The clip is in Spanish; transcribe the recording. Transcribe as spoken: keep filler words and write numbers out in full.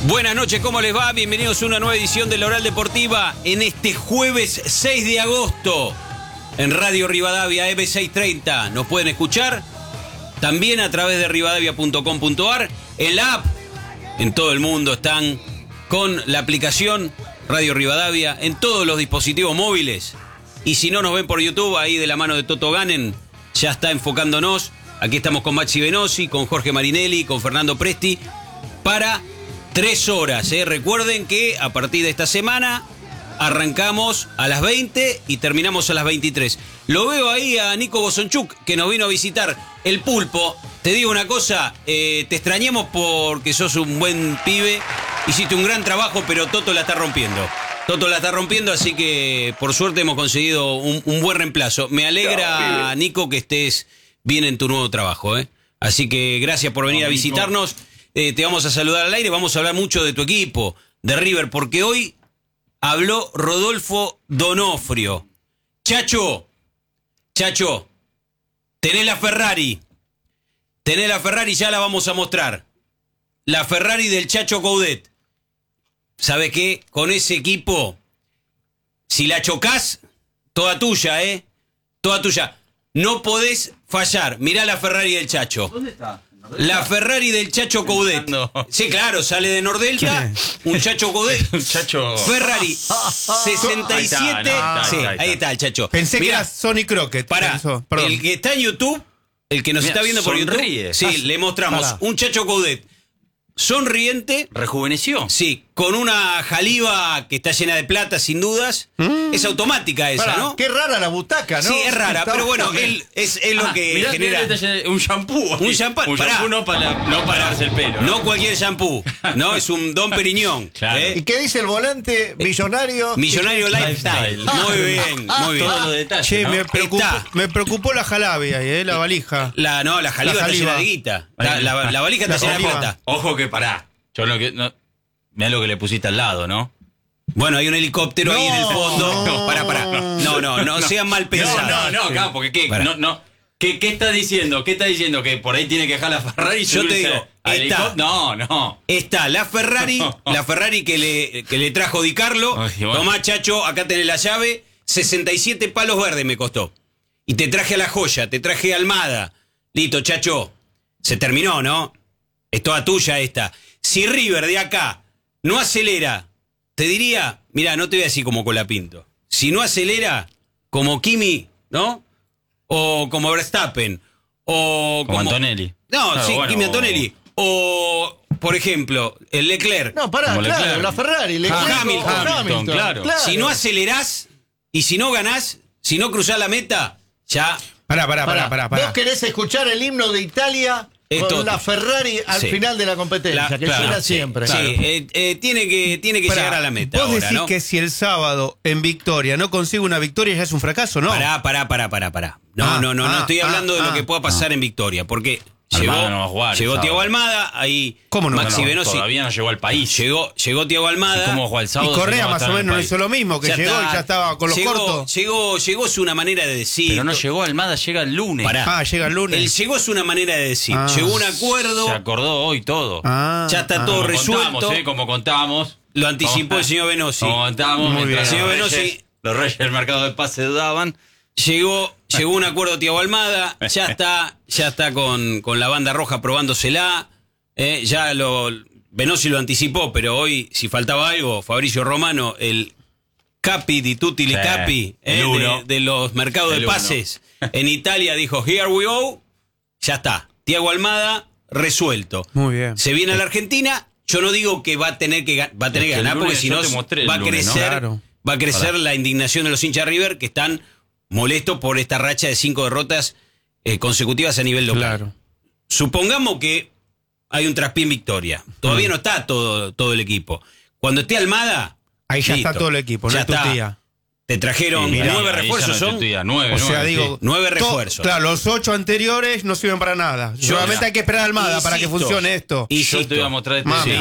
Buenas noches, ¿cómo les va? Bienvenidos a una nueva edición de La Oral Deportiva en este jueves seis de agosto en Radio Rivadavia M seiscientos treinta. Nos pueden escuchar también a través de rivadavia punto com punto ar, en la app, en todo el mundo están con la aplicación Radio Rivadavia en todos los dispositivos móviles. Y si no nos ven por YouTube, ahí de la mano de Toto Ganen, ya está enfocándonos. Aquí estamos con Maxi Venosi, con Jorge Marinelli, con Fernando Presti, para tres horas. ¿eh? Recuerden que a partir de esta semana arrancamos a las veinte y terminamos a las veintitrés. Lo veo ahí a Nico Bosonchuk, que nos vino a visitar. El Pulpo, te digo una cosa, eh, te extrañamos porque sos un buen pibe, hiciste un gran trabajo, pero Toto la está rompiendo. Toto la está rompiendo, así que por suerte hemos conseguido un, un buen reemplazo. Me alegra, no, Nico, que estés bien en tu nuevo trabajo. ¿eh? Así que gracias por venir no, a visitarnos. Eh, te vamos a saludar al aire, vamos a hablar mucho de tu equipo, de River, porque hoy habló Rodolfo Donofrio. Chacho, Chacho, tenés la Ferrari, tenés la Ferrari, ya la vamos a mostrar. La Ferrari del Chacho Coudet. ¿Sabes qué? Con ese equipo, si la chocás, toda tuya, ¿eh? Toda tuya. No podés fallar. Mirá la Ferrari del Chacho. ¿Dónde está? La Ferrari del Chacho Coudet. Sí, claro, sale de Nordelta. Un Chacho Coudet. Un Chacho. Ferrari sesenta y siete. Ahí está, no, sí, ahí está, ahí está el Chacho. Pensé Mirá, que era Sonny Crockett. Pará, el que está en YouTube, el que nos Mirá, está viendo por sonríe. YouTube, sí, Ah, le mostramos pará. un Chacho Coudet sonriente. ¿Rejuveneció? Sí, con una jaliba que está llena de plata, sin dudas. Mm. Es automática esa, Pará, ¿no? Qué rara la butaca, ¿no? Sí, es rara, Está pero bueno, bien. él es, es lo Ah, que mirá, genera. mirá, mirá, un shampoo. Un shampoo, Un pará. shampoo no para, no para lavarse el pelo. No cualquier shampoo, no, es un Don Periñón. Claro. ¿eh? ¿Y qué dice el volante? Millonario. Millonario Lifestyle. Lifestyle. Muy bien, muy bien. Todos los detalles, Che, ¿no? me, preocupó, Está. me preocupó la jalabe ahí, ¿eh? La valija. La, no, la jaliba La está jaliba. llena de guita. La, la- la valija La está llena de jaliba. plata. Ojo que pará. Yo lo que... No, mirá lo que le pusiste al lado, ¿no? Bueno, hay un helicóptero ahí en el fondo. No. No, pará, pará. No, no, no, sean mal pensados. No, no, no, claro, porque ¿qué? Pará. No, no. ¿Qué, ¿Qué está diciendo? ¿Qué está diciendo? ¿Que por ahí tiene que dejar la Ferrari y Yo te subirse digo, al está. helicóptero? No, no. Está la Ferrari, la Ferrari que le, que le trajo Di Carlo. Ay, bueno. Tomá, Chacho, acá tenés la llave. sesenta y siete palos verdes me costó. Y te traje a la joya, te traje a Almada. Listo, Chacho. Se terminó, ¿no? Es toda tuya esta. Si River de acá no acelera, te diría, mira, no te voy a decir como Colapinto. Si no acelera, como Kimi, ¿no? O como Verstappen. O Como como Antonelli. No, Claro, sí, bueno, Kimi o- Antonelli. O, por ejemplo, el Leclerc. No, pará, Como claro, Leclerc. la Ferrari. Leclerc Ah, o Hamilton, Hamilton, claro. Si no acelerás y si no ganás, si no cruzás la meta, ya... Pará, pará, Pará, pará, pará. pará. Vos querés escuchar el himno de Italia Es con todo. la Ferrari al Sí. final de la competencia, La- que claro, suena sí, siempre. Sí, Claro. eh, eh, tiene que, tiene que Pará, llegar a la meta Vos ahora, decís ¿no? que si el sábado en Victoria no consigue una victoria ya es un fracaso, ¿no? Pará, pará, pará, pará, pará. No, Ah, no, no, no ah, estoy hablando ah, de lo ah, que pueda pasar en Victoria, porque Almada llegó, no va a jugar el llegó sábado. Thiago Almada, ahí ¿Cómo no? Maxi No, Venosi, Todavía no llegó al país. llegó, llegó Thiago Almada. ¿Cómo juega el Y sábado? si Correa no va a más estar o en el menos país? hizo lo mismo, que Ya llegó está. y ya estaba con los llegó, cortos. Llegó, llegó es una manera de decir. Pero no llegó Almada, llega el lunes. Pará. Ah, llega el lunes. El llegó es una manera de decir. Ah. Llegó un acuerdo, Se acordó hoy todo. Ah, ya está ah. todo Como resuelto. contamos, ¿eh? Como contamos. Lo anticipó Como- el señor Venosi. Como contamos, Muy mientras bien. los Señor reyes, Venosi. los reyes del mercado de pase dudaban. Llegó, llegó un acuerdo Thiago Almada, ya está, ya está con, con la banda roja probándosela, eh, ya lo Venosi lo anticipó, pero hoy, si faltaba algo, Fabricio Romano, el capi di tutti li Sí, capi el eh, uno. de, de los mercados El de uno. pases en Italia, dijo, here we go, ya está, Thiago Almada resuelto. Muy bien. Se viene a la Argentina, yo no digo que va a tener que, ga- va a tener Es que que el ganar, porque lunes si yo no te mostré el va a lunes, ¿no? crecer, Claro. va a crecer Pará. la indignación de los hinchas de River, que están molestos por esta racha de cinco derrotas eh, consecutivas a nivel local. Claro. Supongamos que hay un traspié en Victoria. Todavía Mm. no está todo, todo el equipo. Cuando esté Almada, Ahí ya listo. está todo el equipo, no Ya es tu está. tía. Te trajeron Sí, nueve ahí ya refuerzos, no son. discutía, nueve, O sea, nueve, digo, sí. Nueve to- refuerzos. Claro, los ocho anteriores no sirven para nada. Yo- Solamente hay que esperar a Almada para que Insisto, funcione esto. Y Yo te voy a mostrar este Mami. sí,